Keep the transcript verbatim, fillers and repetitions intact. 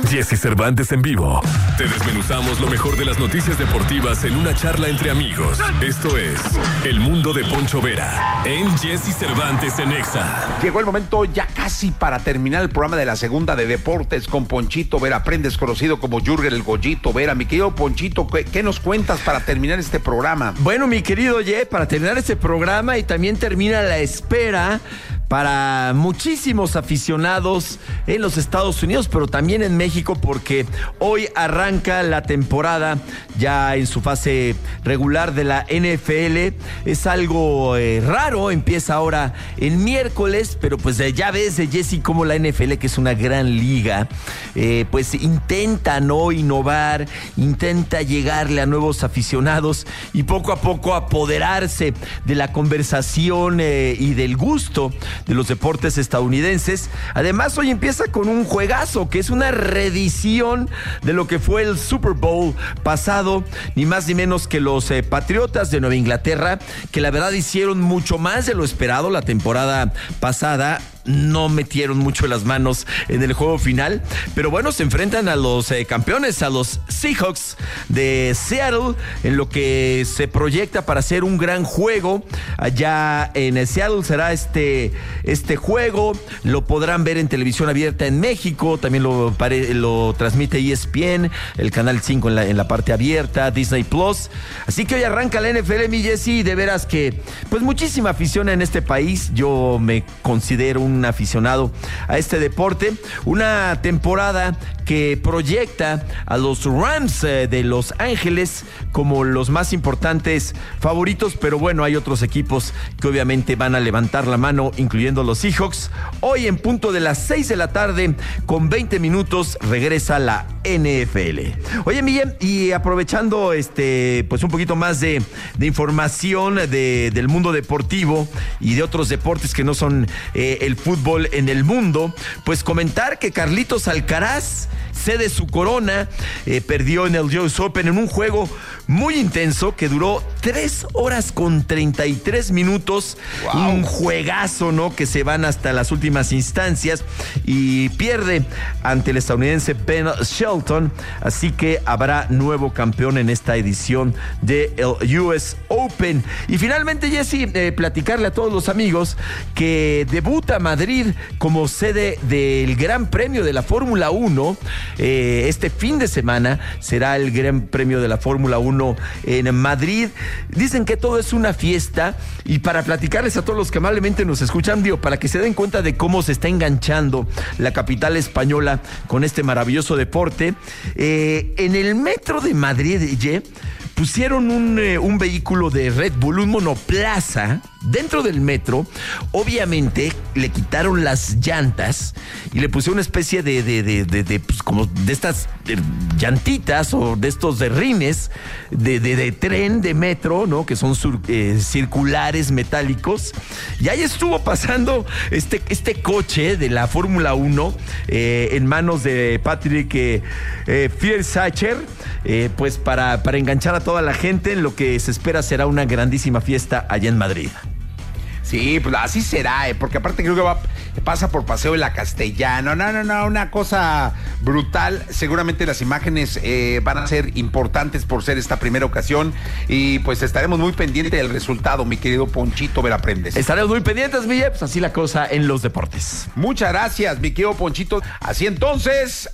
Jesse Cervantes en vivo. Te desmenuzamos lo mejor de las noticias deportivas en una charla entre amigos. Esto es El Mundo de Poncho Vera en Jesse Cervantes en Exa. Llegó el momento ya casi para terminar el programa de la segunda de deportes con Ponchito Vera Prendes, conocido como Jürgen el Goyito Vera. Mi querido Ponchito, ¿qué, qué nos cuentas para terminar este programa? Bueno, mi querido Ye, para terminar este programa y también termina la espera para muchísimos aficionados en los Estados Unidos, pero también en México, porque hoy arranca la temporada ya en su fase regular de la N F L. Es algo eh, raro, empieza ahora el miércoles, pero pues eh, ya ves, eh, Jesse, como la N F L, que es una gran liga, eh, pues intenta no innovar, intenta llegarle a nuevos aficionados y poco a poco apoderarse de la conversación eh, y del gusto de los deportes estadounidenses. Además, hoy empieza con un juegazo que es una reedición de lo que fue el Super Bowl pasado, ni más ni menos que los eh, Patriotas de Nueva Inglaterra, que la verdad hicieron mucho más de lo esperado la temporada pasada. No metieron mucho las manos en el juego final, pero bueno, se enfrentan a los eh, campeones, a los Seahawks de Seattle, en lo que se proyecta para hacer un gran juego. Allá en Seattle será este, este juego, lo podrán ver en televisión abierta en México, también lo, lo transmite E S P N, el canal cinco en la, en la parte abierta, Disney Plus. Así que hoy arranca la N F L, mi Jesse, de veras que pues muchísima afición en este país. Yo me considero un aficionado a este deporte, una temporada que proyecta a los Rams eh, de Los Ángeles como los más importantes favoritos, pero bueno, hay otros equipos que obviamente van a levantar la mano, incluyendo los Seahawks. Hoy en punto de las seis de la tarde, con veinte minutos, regresa la N F L. Oye, Miguel, y aprovechando este, pues un poquito más de, de información de, del mundo deportivo y de otros deportes que no son eh, el fútbol en el mundo, pues comentar que Carlitos Alcaraz cede su corona, eh, perdió en el U S Open en un juego muy intenso que duró tres horas con treinta y tres minutos. Wow. Un juegazo, ¿no? Que se van hasta las últimas instancias y pierde ante el estadounidense Ben Shelton. Así que habrá nuevo campeón en esta edición del U S Open. Y finalmente, Jesse, eh, platicarle a todos los amigos que debuta Madrid como sede del Gran Premio de la Fórmula uno. Eh, este fin de semana será el Gran Premio de la Fórmula uno en Madrid. Dicen que todo es una fiesta, y para platicarles a todos los que amablemente nos escuchan, digo, para que se den cuenta de cómo se está enganchando la capital española con este maravilloso deporte, eh, en el metro de Madrid, ¿ye? pusieron un, eh, un vehículo de Red Bull, un monoplaza, dentro del metro. Obviamente le quitaron las llantas y le pusieron una especie de, de, de, de, de pues como de estas de llantitas o de estos de rines de, de, de tren, de metro, ¿no? Que son sur, eh, circulares metálicos. Y ahí estuvo pasando este, este coche de la Fórmula uno eh, en manos de Patrick eh, eh, Viersacher, eh, pues para, para enganchar a toda la gente en lo que se espera será una grandísima fiesta allá en Madrid. Sí, pues así será, ¿eh? Porque aparte creo que va, pasa por Paseo de la Castellana. No, no, no, una cosa brutal. Seguramente las imágenes eh, van a ser importantes por ser esta primera ocasión, y pues estaremos muy pendientes del resultado, mi querido Ponchito Vera Prendes. Estaremos muy pendientes, Miguel, pues así la cosa en los deportes. Muchas gracias, mi querido Ponchito. Así entonces...